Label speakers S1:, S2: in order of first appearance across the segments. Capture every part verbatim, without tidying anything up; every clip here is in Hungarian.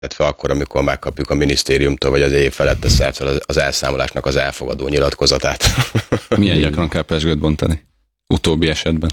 S1: illetve akkor, amikor megkapjuk a minisztériumtól, vagy az év felett szervtől az elszámolásnak az elfogadó nyilatkozatát.
S2: Milyen gyakran kell pezsgőt bontani? Utóbbi esetben?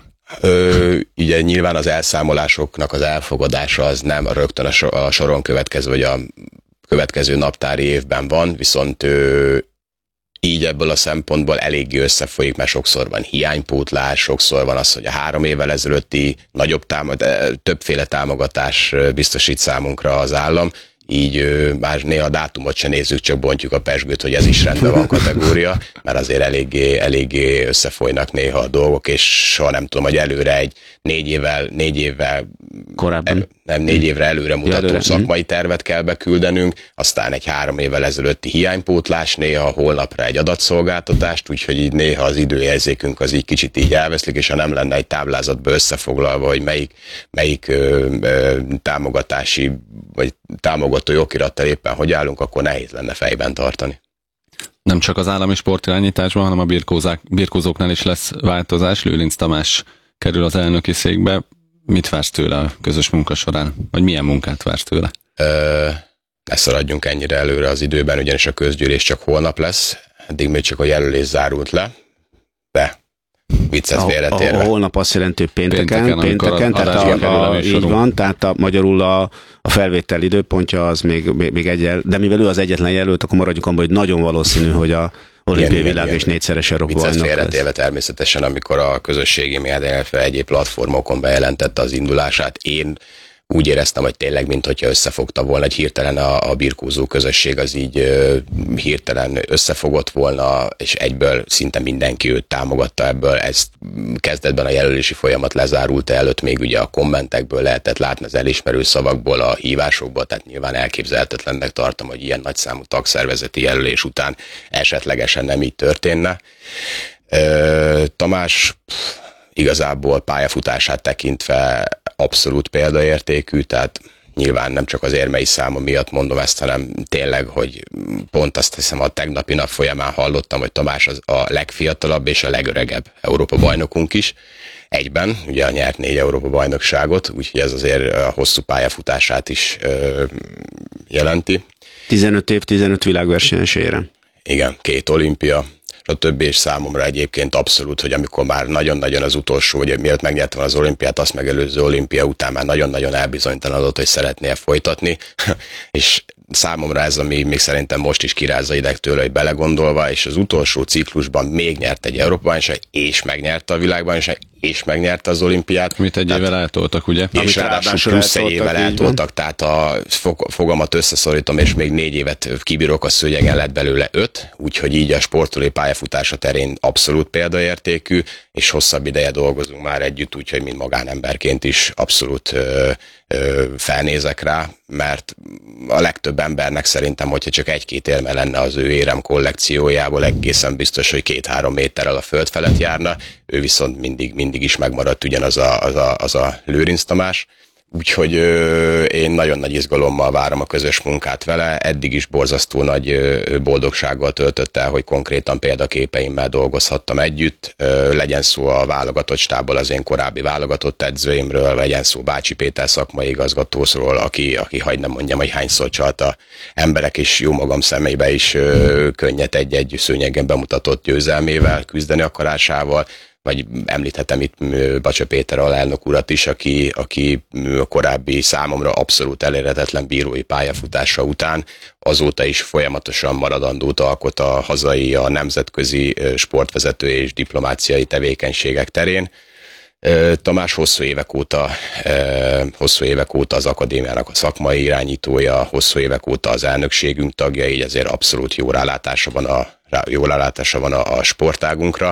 S1: Ö, ugye nyilván az elszámolásoknak az elfogadása az nem rögtön a, so- a soron következő, vagy a következő naptári évben van, viszont ö, így ebből a szempontból eléggé összefolyik, mert sokszor van hiánypótlás, sokszor van az, hogy a három évvel ezelőtti nagyobb támog, többféle támogatás biztosít számunkra az állam, így ö, már néha a dátumot se nézzük, csak bontjuk a pezsgőt, hogy ez is rendben van kategória, mert azért eléggé, eléggé összefolynak néha a dolgok, és soha nem tudom, hogy előre egy négy évvel, négy évvel
S3: korábban.
S1: Nem, négy évre előre mutató
S3: előre.
S1: szakmai tervet kell beküldenünk, aztán egy három évvel ezelőtti hiánypótlás, néha holnapra egy adatszolgáltatást, úgyhogy így néha az időérzékünk az így kicsit így elveszlik, és ha nem lenne egy táblázatba összefoglalva, hogy melyik, melyik ö, ö, támogatási vagy támogató jogirattal éppen hogy állunk, akkor nehéz lenne fejben tartani.
S2: Nem csak az állami sportirányításban, hanem a birkózák, birkózóknál is lesz változás. Lőrinc Tamás kerül az elnöki székbe. Mit vársz tőle a közös munka során? Vagy milyen munkát vársz tőle?
S1: Ö, ne szaladjunk ennyire előre az időben, ugyanis a közgyűlés csak holnap lesz, eddig még csak a jelölés zárult le, de viccet félretérve.
S3: A, a, a holnap azt jelenti, hogy pénteken, pénteken, pénteken
S2: a,
S3: tehát a, a, így van, tehát a, magyarul a, a felvétel időpontja az még, még, még egyel, de mivel ő az egyetlen jelölt, akkor maradjunk abban, hogy nagyon valószínű, hogy a olimpiai világ és négyszeres Európa-bajnok lesz.
S1: Félretélve természetesen, amikor a közösségi média, illetve egyéb platformokon bejelentette az indulását, én úgy éreztem, hogy tényleg, mint hogyha összefogta volna, hogy hirtelen a, a birkózó közösség az így ö, hirtelen összefogott volna, és egyből szinte mindenki őt támogatta ebből. Ez kezdetben a jelölési folyamat lezárult előtt, még ugye a kommentekből lehetett látni, az elismerő szavakból, a hívásokból, tehát nyilván elképzelhetetlennek tartom, hogy ilyen nagyszámú tagszervezeti jelölés után esetlegesen nem így történne. Ö, Tamás igazából pályafutását tekintve abszolút példaértékű, tehát nyilván nem csak az érmei száma miatt mondom ezt, hanem tényleg, hogy pont azt hiszem a tegnapi nap folyamán hallottam, hogy Tamás az a legfiatalabb és a legöregebb Európa-bajnokunk is. Egyben, ugye a nyert négy Európa-bajnokságot, úgyhogy ez azért a hosszú pályafutását is ö, jelenti.
S3: tizenöt év, tizenöt világversenyesére.
S1: Igen, két olimpia, a többi, és számomra egyébként abszolút, hogy amikor már nagyon-nagyon az utolsó, hogy mielőtt megnyertem az olimpiát, azt megelőző olimpia után már nagyon-nagyon elbizonytalanodott, hogy szeretné folytatni, és számomra ez, ami még szerintem most is kirázza ideg tőle, hogy belegondolva, és az utolsó ciklusban még nyert egy Európa-bajnokság, és megnyerte a világbajnokság, és megnyerte az olimpiát.
S2: Mit egy tehát, évvel eltoltak, ugye?
S1: És ráadásul plusz egy évvel eltoltak, tehát a fogamat összeszorítom, és még négy évet kibírok, a szőnyegen lett belőle öt, úgyhogy így a sportolói pályafutása terén abszolút példaértékű, és hosszabb ideje dolgozunk már együtt, úgyhogy mint magánemberként is abszolút ö, ö, felnézek rá, mert a legtöbb embernek szerintem, hogyha csak egy-két érme lenne az ő érem kollekciójából, egészen biztos, hogy két-három méterrel a föld felett járna, ő viszont mindig, mindig is megmaradt ugyanaz a, az a, az a Lőrinc Tamás. Úgyhogy ö, én nagyon nagy izgalommal várom a közös munkát vele, eddig is borzasztó nagy ö, boldogsággal töltött el, hogy konkrétan példaképeimmel dolgozhattam együtt, ö, legyen szó a válogatott stábból az én korábbi válogatott edzőimről, legyen szó Bácsi Péter szakmai igazgatóról, aki, aki hagyd nem mondjam, hogy hányszor csalt a emberek, és jó magam szemébe is ö, könnyet egy-egy szőnyegen bemutatott győzelmével, küzdeni akarásával, vagy említhetem itt Bacsa Péter alelnök urat is, aki, aki a korábbi számomra abszolút elérhetetlen bírói pályafutása után azóta is folyamatosan maradandót alkot a hazai, a nemzetközi sportvezető és diplomáciai tevékenységek terén. Tamás hosszú évek óta, hosszú évek óta az akadémiának a szakmai irányítója, hosszú évek óta az elnökségünk tagja, így azért abszolút jó rálátása van a, jó rálátása van a, a sportágunkra.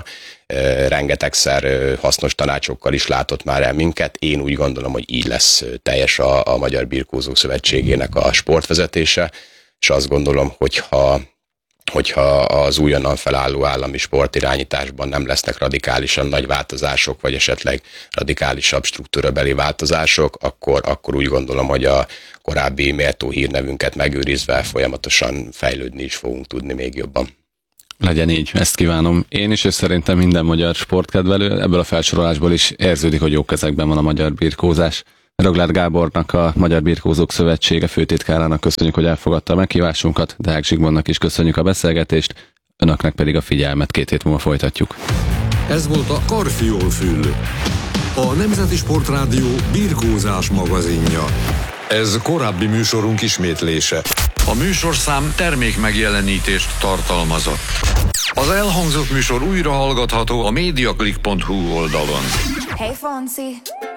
S1: Rengetegszer hasznos tanácsokkal is látott már el minket. Én úgy gondolom, hogy így lesz teljes a, a Magyar Birkózók Szövetségének a sportvezetése, és azt gondolom, hogyha hogyha az újonnan felálló állami sportirányításban nem lesznek radikálisan nagy változások, vagy esetleg radikálisabb struktúrabeli változások, akkor, akkor úgy gondolom, hogy a korábbi méltó hírnevünket megőrizve folyamatosan fejlődni is fogunk tudni még jobban.
S2: Legyen így, ezt kívánom én is, és szerintem minden magyar sportkedvelő. Ebből a felsorolásból is érződik, hogy jó kezekben van a magyar birkózás. Röglár Gábornak, a Magyar Birkózók Szövetsége főtitkárának köszönjük, hogy elfogadta a meghívásunkat, Deák Zsigmondnak is köszönjük a beszélgetést, önöknek pedig a figyelmet, két hét múlva folytatjuk.
S4: Ez volt a Karfiol-fül, a Nemzeti Sportrádió birkózás magazinja. Ez korábbi műsorunk ismétlése. A műsorszám termék megjelenítést tartalmazott. Az elhangzott műsor újra hallgatható a mediaclick pont hu oldalon.
S5: Hey Fonzie.